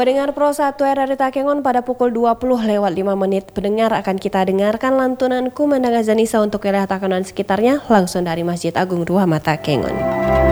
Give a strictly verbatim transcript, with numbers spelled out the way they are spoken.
Pendengar Pro satu R R I Takengon pada pukul dua puluh lewat lima menit, pendengar akan kita dengarkan lantunan Kumandang Azanisa untuk wilayah Takengon sekitarnya langsung dari Masjid Agung Ruhama Takengon.